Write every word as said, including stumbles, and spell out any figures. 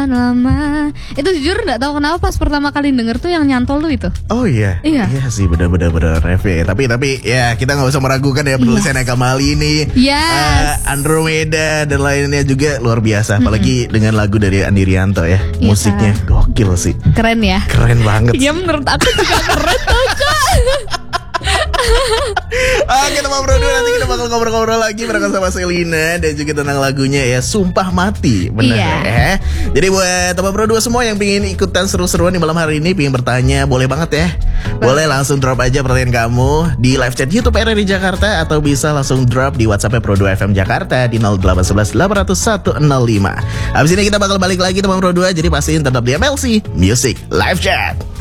sekian lama. Itu jujur gak tahu kenapa pas pertama kali denger tuh yang nyantol tuh itu. Oh iya, iya, iya sih benar-benar benar Reve. Tapi tapi ya kita nggak usah meragukan ya penulisan Yes. Eka Mali ini. Yes. Uh, Andromeda dan lainnya juga luar biasa. Apalagi mm-hmm. dengan lagu dari Andi Rianto ya, iya, musiknya gokil sih. Keren ya. Keren banget. Iya menurut aku juga keren tuh Kak. Oke teman bro, nanti kita bakal ngobrol-ngobrol lagi bareng sama Selina dan juga tentang lagunya ya Sumpah Mati. Benar iya. ya. Jadi buat teman bro dua semua yang pingin ikutan seru-seruan di malam hari ini, pingin bertanya, boleh banget ya. Boleh langsung drop aja pertanyaan kamu di live chat YouTube R R I Jakarta, atau bisa langsung drop di WhatsApp Pro dua F M Jakarta di nol delapan satu satu delapan nol satu nol lima. Habis ini kita bakal balik lagi teman bro dua, jadi pastiin tetap di M L C Music Live Chat.